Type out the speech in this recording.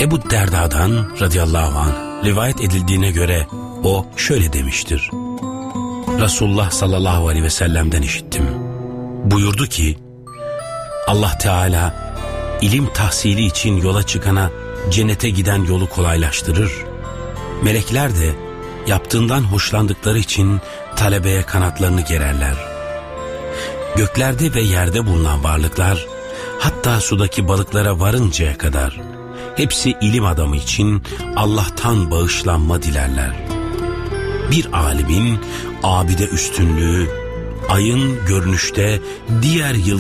Ebu Derda'dan radıyallahu anh rivayet edildiğine göre o şöyle demiştir. Resulullah sallallahu aleyhi ve sellem'den işittim. Buyurdu ki, Allah Teala ilim tahsili için yola çıkana cennete giden yolu kolaylaştırır. Melekler de yaptığından hoşlandıkları için talebeye kanatlarını gererler. Göklerde ve yerde bulunan varlıklar, hatta sudaki balıklara varıncaya kadar hepsi ilim adamı için Allah'tan bağışlanma dilerler. Bir alimin abide üstünlüğü, ayın görünüşte diğer yıldızlarına